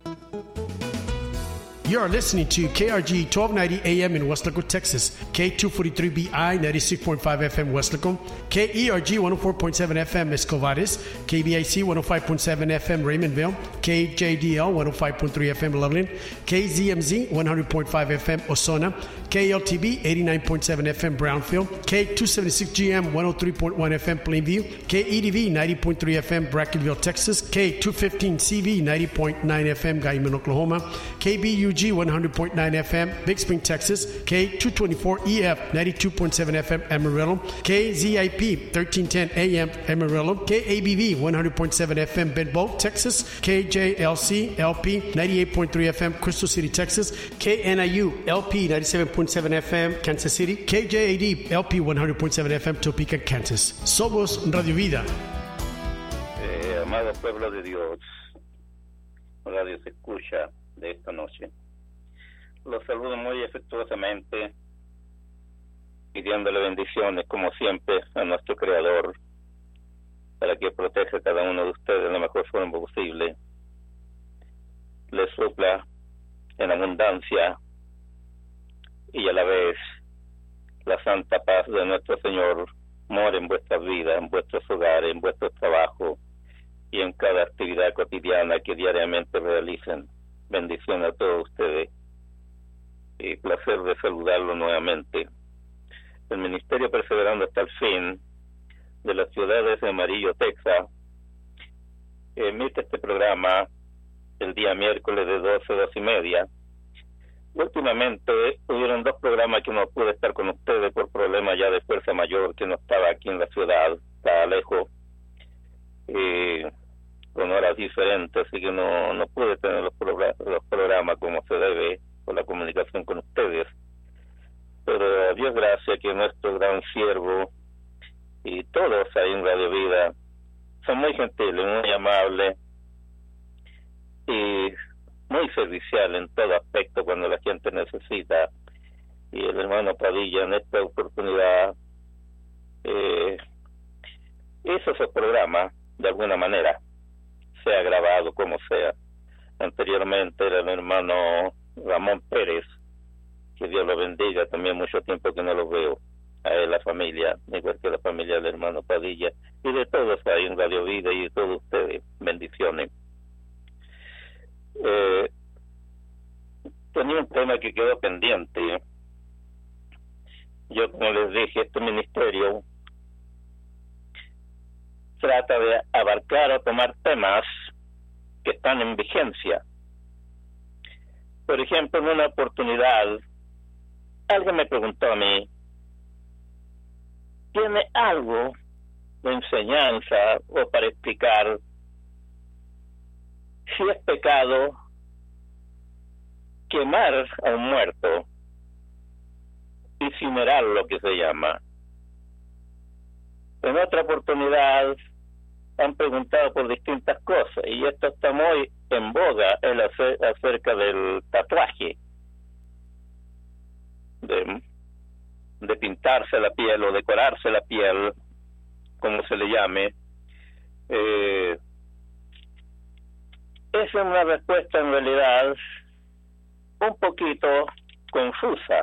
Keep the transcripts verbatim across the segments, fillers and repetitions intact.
You are listening to K R G twelve ninety A M in Weslaco, Texas, K two forty-three B I ninety-six point five F M Weslaco, K E R G one oh four point seven F M Escovares, K B I C one oh five point seven F M Raymondville, K J D L one oh five point three F M Loveland, K Z M Z one hundred point five F M Osona, K L T B eighty-nine point seven F M Brownfield, K two seventy-six G M one oh three point one F M Plainview, K E D V ninety point three F M Brackenville, Texas, K two fifteen C V ninety point nine F M Guyman, Oklahoma, K B U G one hundred point nine F M Big Spring, Texas, K two twenty-four E F ninety-two point seven F M Amarillo, K Z I P thirteen ten A M Amarillo, K A B V one hundred point seven F M Bedboe, Texas, K J L C L P ninety-eight point three F M Crystal City, Texas, K N I U L P ninety-seven point seven F M Kansas City, K J A D L P one hundred point seven F M Topeka, Kansas. Somos Radio Vida. Eh, amado pueblo de Dios, Radio Se Escucha de esta noche, los saludo muy afectuosamente, pidiéndole bendiciones como siempre a nuestro Creador, para que proteja a cada uno de ustedes de la mejor forma posible, les supla en abundancia y a la vez la santa paz de nuestro Señor more en vuestras vidas, en vuestros hogares, en vuestros trabajos y en cada actividad cotidiana que diariamente realicen. Bendición a todos ustedes y placer de saludarlo nuevamente. El Ministerio Perseverando hasta el Fin de las ciudades de Amarillo, Texas, emite este programa el día miércoles de doce a doce y media. Últimamente hubieron dos programas que no pude estar con ustedes por problemas ya de fuerza mayor, que no estaba aquí en la ciudad, estaba lejos, eh, con horas diferentes, así que no, no pude tener los, progr- los programas como se debe por la comunicación con ustedes. Pero a Dios gracias que nuestro gran siervo y todos ahí en Radio Vida son muy gentiles, muy amables y muy servicial en todo aspecto cuando la gente necesita. Y el hermano Padilla en esta oportunidad eh, hizo ese programa de alguna manera, sea grabado como sea. Anteriormente era el hermano Ramón Pérez, que Dios lo bendiga, también mucho tiempo que no lo veo, a él, la familia, igual que la familia del hermano Padilla, y de todos ahí en Radio Vida y de todos ustedes, bendiciones. Eh, tenía un tema que quedó pendiente. Yo, como les dije, este ministerio trata de abarcar o tomar temas que están en vigencia. Por ejemplo, en una oportunidad, alguien me preguntó a mí, ¿tiene algo de enseñanza o para explicar si es pecado quemar a un muerto, incinerar, lo que se llama? En otra oportunidad han preguntado por distintas cosas y esto está muy en boga, el hacer, acerca del tatuaje, de, de pintarse la piel o decorarse la piel, como se le llame. Eh, esa es una respuesta en realidad un poquito confusa,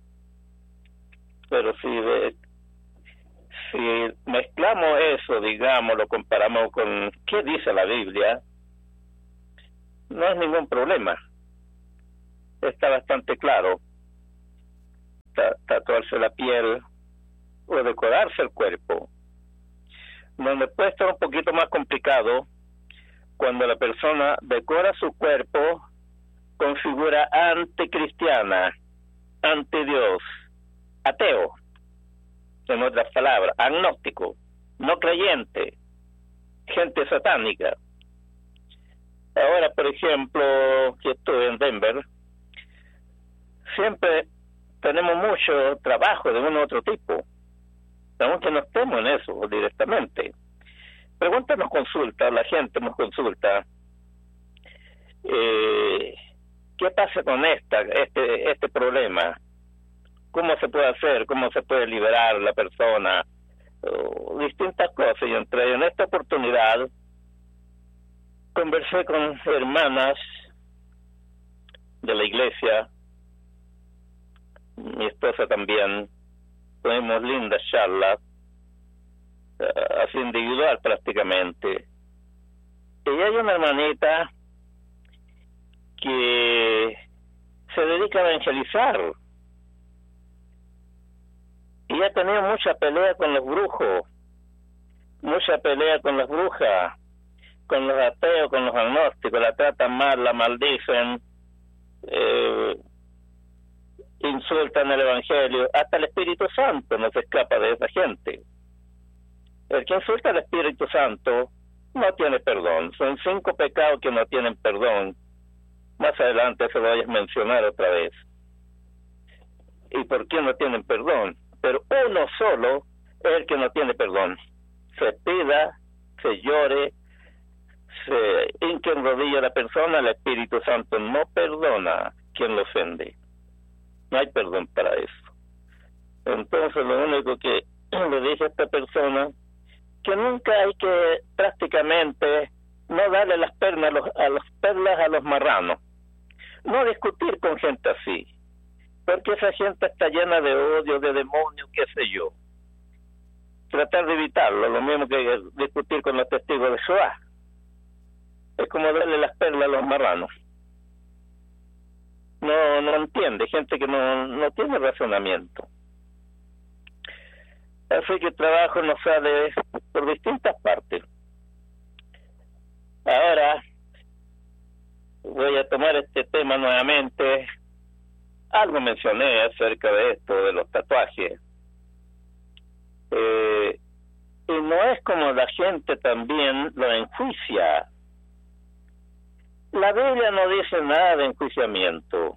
pero si de, si mezclamos eso, digamos, lo comparamos con qué dice la Biblia, no es ningún problema, está bastante claro. Tatuarse la piel o decorarse el cuerpo. Donde puede estar un poquito más complicado cuando la persona decora su cuerpo con figura anticristiana, anti Dios, ateo, en otras palabras, agnóstico, no creyente, gente satánica. Ahora, por ejemplo, que estuve en Denver, siempre tenemos mucho trabajo de uno u otro tipo, aunque no estemos en eso directamente. Preguntas nos consulta, la gente nos consulta, eh, ¿qué pasa con esta este este problema? ¿Cómo se puede hacer? ¿Cómo se puede liberar la persona? Uh, distintas cosas. Y entre en esta oportunidad conversé con hermanas de la iglesia, mi esposa también, tuvimos lindas charlas, uh, así individual prácticamente. Y hay una hermanita que se dedica a evangelizar y ha tenido mucha pelea con los brujos, mucha pelea con las brujas, con los ateos, con los agnósticos, la tratan mal, la maldicen, eh, insultan el Evangelio, hasta el Espíritu Santo no se escapa de esa gente. El que insulta al Espíritu Santo no tiene perdón. Son cinco pecados que no tienen perdón. Más adelante se lo voy a mencionar otra vez. ¿Y por qué no tienen perdón? Pero uno solo es el que no tiene perdón. Se pida, se llore, se hinque en rodilla la persona, el Espíritu Santo no perdona a quien lo ofende. No hay perdón para eso. Entonces lo único que le dije a esta persona, que nunca hay que prácticamente no darle las perlas a los, a las perlas a los marranos, no discutir con gente así, porque esa gente está llena de odio, de demonios, qué sé yo. Tratar de evitarlo, lo mismo que discutir con los testigos de Jehová, es como darle las perlas a los marranos. No, no entiende, gente que no, no tiene razonamiento. Así que el trabajo nos sale por distintas partes. Ahora voy a tomar este tema nuevamente. Algo mencioné acerca de esto, de los tatuajes. Eh, y no es como la gente también lo enjuicia. La Biblia no dice nada de enjuiciamiento.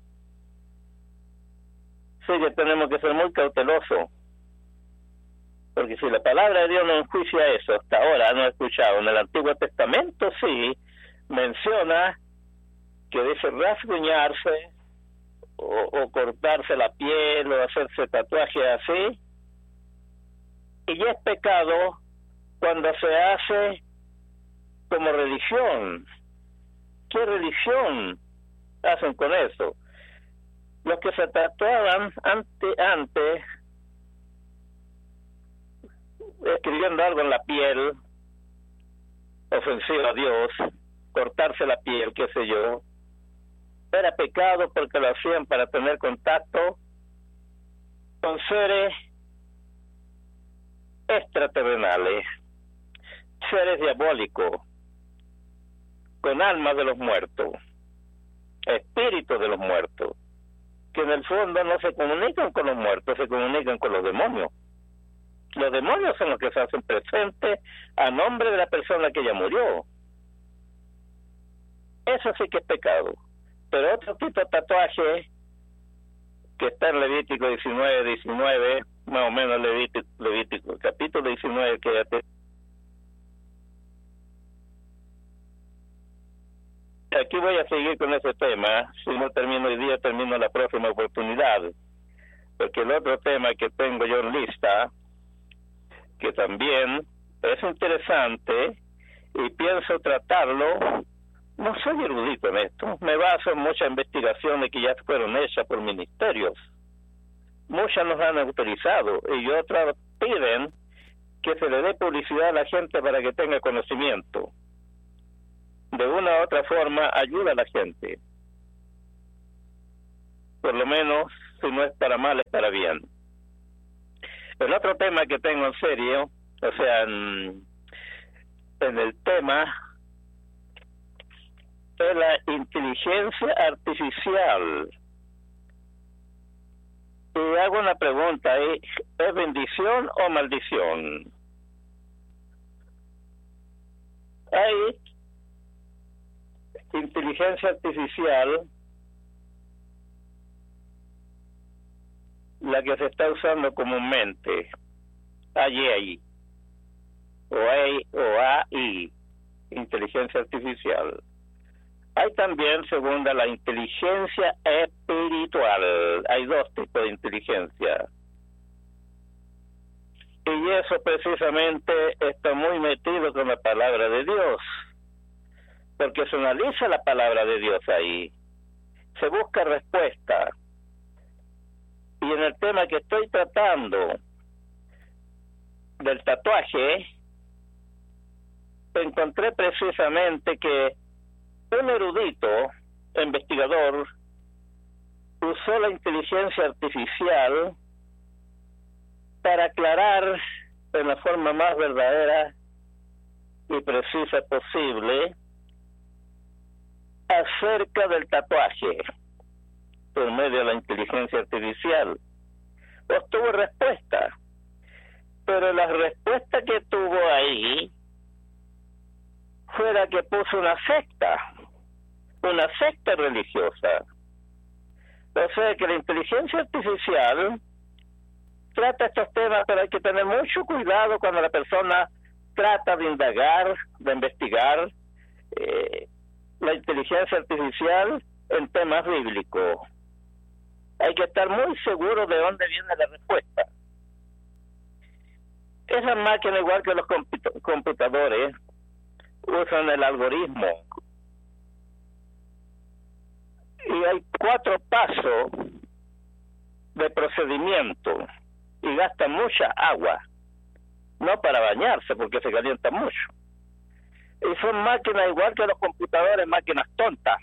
Sí que tenemos que ser muy cautelosos. Porque si la palabra de Dios no enjuicia eso, hasta ahora no he escuchado. En el Antiguo Testamento sí menciona que dice rasguñarse o, o cortarse la piel o hacerse tatuaje así. Y ya es pecado cuando se hace como religión. ¿Qué religión hacen con eso? Los que se tatuaban ante, antes, escribiendo algo en la piel, ofensivo a Dios, cortarse la piel, qué sé yo, era pecado porque lo hacían para tener contacto con seres extraterrenales, seres diabólicos, con almas de los muertos, espíritus de los muertos, que en el fondo no se comunican con los muertos, se comunican con los demonios. Los demonios son los que se hacen presentes a nombre de la persona que ya murió. Eso sí que es pecado. Pero otro tipo de tatuaje que está en Levítico diecinueve, diecinueve, más o menos Levítico, Levítico capítulo diecinueve, que ya te... Aquí voy a seguir con ese tema. Si no termino hoy día, termino la próxima oportunidad. Porque el otro tema que tengo yo en lista, que también es interesante y pienso tratarlo, no soy erudito en esto, me baso en muchas investigaciones que ya fueron hechas por ministerios. Muchas nos han autorizado y otras piden que se le dé publicidad a la gente para que tenga conocimiento. De una u otra forma ayuda a la gente. Por lo menos, si no es para mal, es para bien. El otro tema que tengo en serio, o sea, en, en el tema, es la inteligencia artificial. Y hago una pregunta, ¿es, ¿es bendición o maldición? Hay inteligencia artificial, la que se está usando comúnmente, A I, o A I, inteligencia artificial. Hay también, segunda, la inteligencia espiritual. Hay dos tipos de inteligencia. Y eso precisamente está muy metido con la palabra de Dios, porque se analiza la palabra de Dios ahí. se busca respuesta. Y en el tema que estoy tratando del tatuaje, encontré precisamente que un erudito investigador usó la inteligencia artificial para aclarar en la forma más verdadera y precisa posible acerca del tatuaje por medio de la inteligencia artificial. Obtuvo respuesta, pero la respuesta que tuvo ahí fue la que puso una secta, una secta religiosa. O sea que la inteligencia artificial trata estos temas, pero hay que tener mucho cuidado cuando la persona trata de indagar, de investigar eh, la inteligencia artificial en temas bíblicos. Hay que estar muy seguro de dónde viene la respuesta. Esas máquinas, igual que los comput- computadores, usan el algoritmo. Y hay cuatro pasos de procedimiento y gastan mucha agua, no para bañarse porque se calienta mucho. Y son máquinas igual que los computadores, máquinas tontas.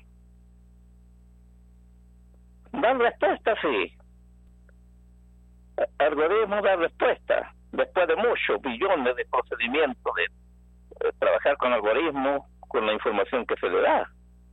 Dan respuesta, sí. El algoritmo da respuesta después de muchos billones de procedimientos de, de trabajar con algoritmos, con la información que se le da.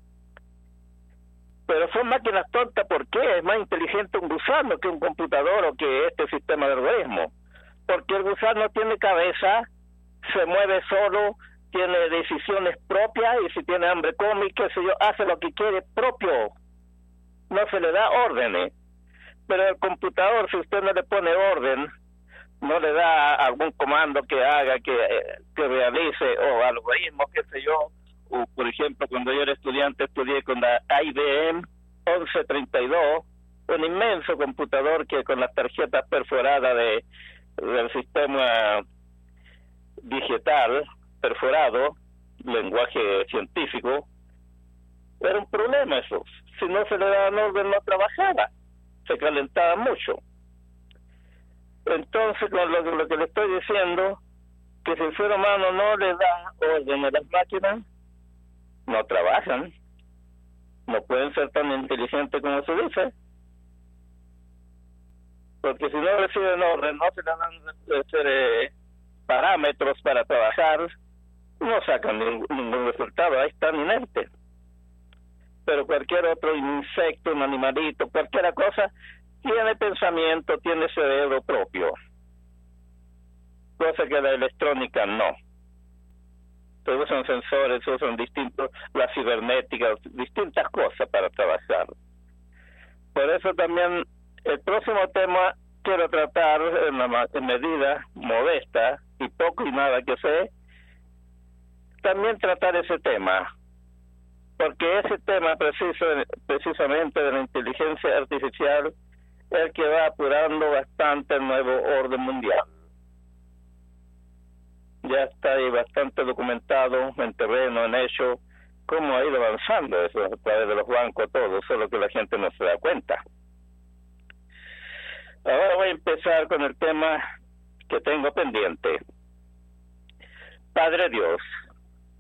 Pero son máquinas tontas porque es más inteligente un gusano que un computador o que este sistema de algoritmo. Porque el gusano tiene cabeza, se mueve solo, tiene decisiones propias y si tiene hambre come, qué sé yo, hace lo que quiere propio. No se le da órdenes. Pero el computador, si usted no le pone orden, no le da algún comando que haga, que, que realice, o algoritmo, qué sé yo. O, por ejemplo, cuando yo era estudiante, estudié con la I B M once treinta y dos, un inmenso computador que con las tarjetas perforadas de, del sistema digital, perforado, lenguaje científico, era un problema eso. Si no se le daban orden, no trabajaba, se calentaba mucho. Entonces, con lo, lo que le estoy diciendo, que si el ser humano no le da orden a las máquinas, no trabajan, no pueden ser tan inteligentes como se dice, porque si no reciben orden, no se le dan eh, parámetros para trabajar, no sacan ningún, ningún resultado, ahí están inerte. Pero cualquier otro insecto, un animalito, cualquier cosa, tiene pensamiento, tiene cerebro propio, cosa que la electrónica no. Se usan sensores, se usan distintos, las cibernéticas, distintas cosas para trabajar. Por eso también el próximo tema quiero tratar en una en medida modesta y poco y nada que sé, también tratar ese tema, porque ese tema preciso, precisamente de la inteligencia artificial es el que va apurando bastante el nuevo orden mundial. Ya está ahí bastante documentado en terreno, en hecho, cómo ha ido avanzando eso a través de los bancos, todo, solo que la gente no se da cuenta. Ahora voy a empezar con el tema que tengo pendiente. Padre Dios,